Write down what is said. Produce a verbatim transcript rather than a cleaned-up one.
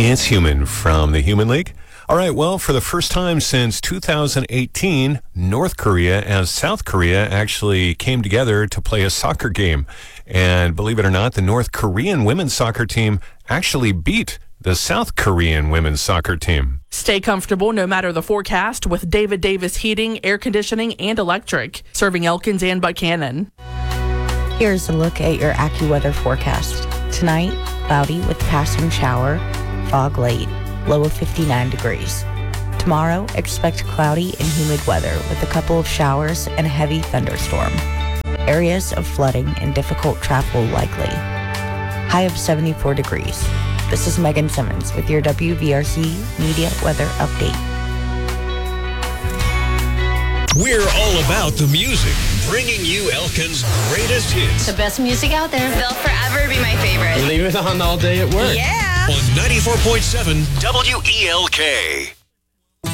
It's Human from the Human League. All right, well, for the first time since two thousand eighteen, North Korea and South Korea actually came together to play a soccer game. And believe it or not, the North Korean women's soccer team actually beat the South Korean women's soccer team. Stay comfortable no matter the forecast with David Davis Heating, Air Conditioning, and Electric, serving Elkins and Buchanan. Here's a look at your AccuWeather forecast. Tonight, cloudy with passing shower, fog late, low of fifty-nine degrees. Tomorrow, expect cloudy and humid weather with a couple of showers and a heavy thunderstorm. Areas of flooding and difficult travel likely. High of seventy-four degrees. This is Megan Simmons with your W V R C Media Weather Update. We're all about the music, bringing you Elkins' greatest hits. The best music out there. They'll forever be my favorite. Leave it on all day at work. Yeah. On ninety-four point seven W E L K.